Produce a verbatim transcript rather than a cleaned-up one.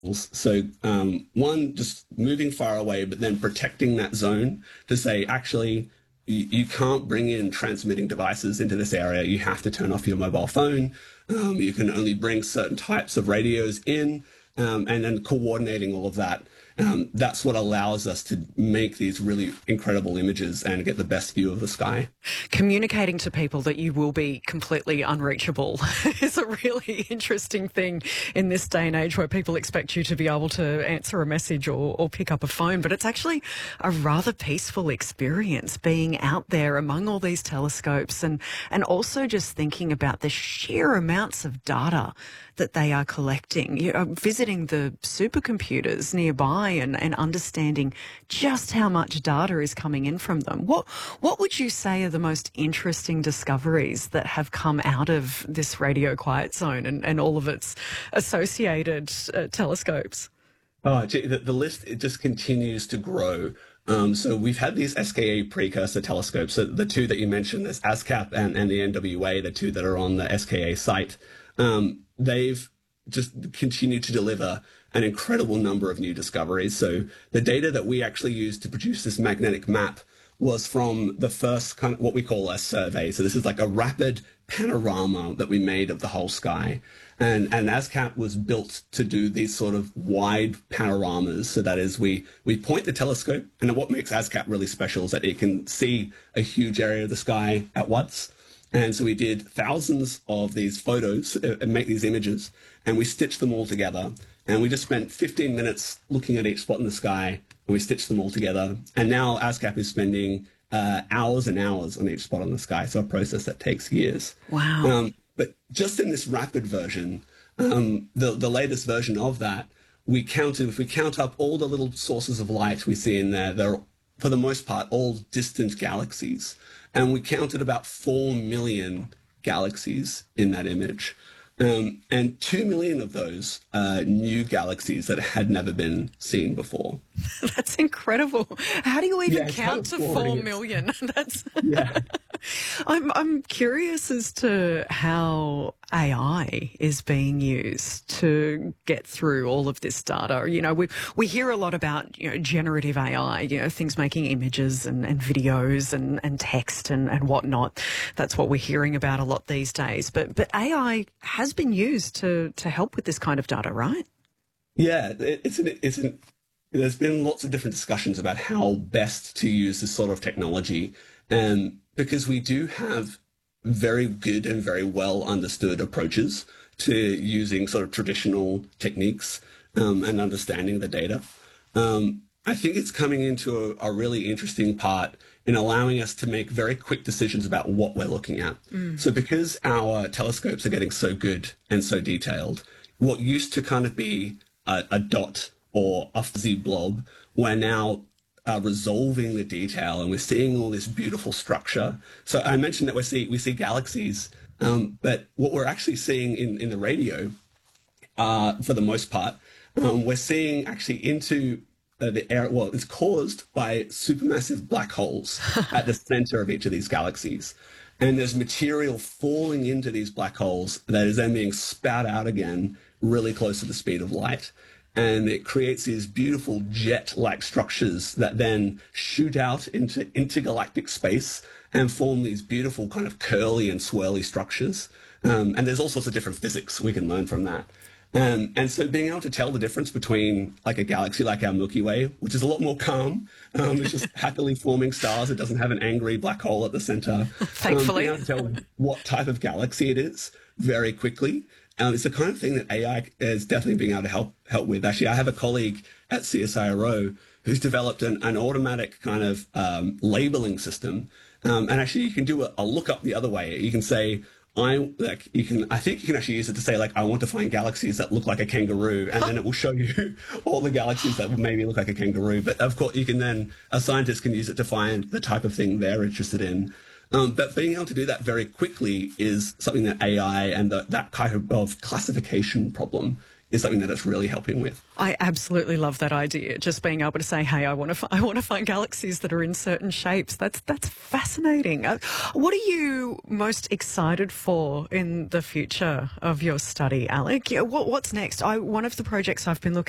So, um, one, just moving far away, but then protecting that zone to say, actually, you, you can't bring in transmitting devices into this area. You have to turn off your mobile phone. Um, you can only bring certain types of radios in, um, and then coordinating all of that. Um, that's what allows us to make these really incredible images and get the best view of the sky. Communicating to people that you will be completely unreachable is a really interesting thing in this day and age where people expect you to be able to answer a message or, or pick up a phone. But it's actually a rather peaceful experience being out there among all these telescopes and, and also just thinking about the sheer amounts of data that they are collecting. You know, visiting the supercomputers nearby and, and understanding just how much data is coming in from them. What what would you say are the most interesting discoveries that have come out of this radio quiet zone and, and all of its associated uh, telescopes? Oh, gee, the, the list, it just continues to grow. Um, so we've had these S K A precursor telescopes. So the two that you mentioned, this ASCAP and, and the N W A, the two that are on the S K A site, um, they've just continued to deliver an incredible number of new discoveries. So the data that we actually used to produce this magnetic map was from the first kind of what we call a survey. So this is like a rapid panorama that we made of the whole sky. And, and ASCAP was built to do these sort of wide panoramas. So that is, we, we point the telescope, and what makes ASCAP really special is that it can see a huge area of the sky at once. And so we did thousands of these photos and make these images, and we stitched them all together. And we just spent fifteen minutes looking at each spot in the sky, and we stitched them all together. And now ASCAP is spending uh, hours and hours on each spot on the sky. So a process that takes years. Wow. Um, but just in this rapid version, um, the, the latest version of that, we counted, if we count up all the little sources of light we see in there, they're, for the most part, all distant galaxies. And we counted about four million galaxies in that image. Um, and two million of those are new galaxies that had never been seen before. That's incredible. How do you even yeah, count to four million? That's yeah. I'm I'm curious as to how A I is being used to get through all of this data. You know, we we hear a lot about, you know, generative A I, you know, things making images and, and videos and, and text and, and whatnot. That's what we're hearing about a lot these days. But but A I has been used to to help with this kind of data, right? Yeah, it, it's an it's an there's been lots of different discussions about how best to use this sort of technology. And because we do have very good and very well understood approaches to using sort of traditional techniques um, and understanding the data. Um, I think it's coming into a, a really interesting part in allowing us to make very quick decisions about what we're looking at. Mm. So because our telescopes are getting so good and so detailed, what used to kind of be a, a dot or a fuzzy blob, we're now Uh, resolving the detail, and we're seeing all this beautiful structure. So I mentioned that we see we see galaxies, um, but what we're actually seeing in, in the radio, uh, for the most part, um, we're seeing actually into uh, the air. Well, it's caused by supermassive black holes at the center of each of these galaxies, and there's material falling into these black holes that is then being spat out again really close to the speed of light. And it creates these beautiful jet-like structures that then shoot out into intergalactic space and form these beautiful kind of curly and swirly structures. Um, and there's all sorts of different physics we can learn from that. Um, and so being able to tell the difference between like a galaxy like our Milky Way, which is a lot more calm, um, it's just happily forming stars, it doesn't have an angry black hole at the center. Thankfully. Um, being able to tell what type of galaxy it is very quickly. Um, it's the kind of thing that A I is definitely being able to help help with. Actually, I have a colleague at C S I R O who's developed an, an automatic kind of um, labeling system. Um, and actually, you can do a, a lookup the other way. You can say, I like you can. I think you can actually use it to say, like, I want to find galaxies that look like a kangaroo, and then it will show you all the galaxies that maybe look like a kangaroo. But of course, you can then a scientist can use it to find the type of thing they're interested in. Um, but being able to do that very quickly is something that A I and the, that kind of, of classification problem is something that it's really helping with. I absolutely love that idea. Just being able to say, "Hey, I want to, I want to find galaxies that are in certain shapes." That's that's fascinating. Uh, what are you most excited for in the future of your study, Alec? Yeah, what, what's next? I, one of the projects I've been looking